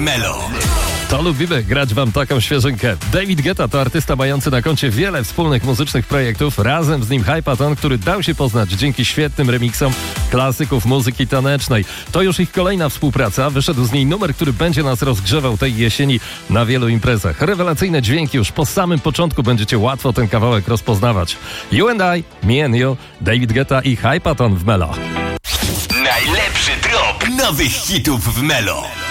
Melo. To lubimy grać wam taką świeżynkę. David Guetta to artysta mający na koncie wiele wspólnych muzycznych projektów. Razem z nim Hypaton, który dał się poznać dzięki świetnym remiksom klasyków muzyki tanecznej. To już ich kolejna współpraca. Wyszedł z niej numer, który będzie nas rozgrzewał tej jesieni na wielu imprezach. Rewelacyjne dźwięki, już po samym początku będziecie łatwo ten kawałek rozpoznawać. You and I, Me and You, David Guetta i Hypaton w Melo. Najlepszy drop nowych hitów w Melo.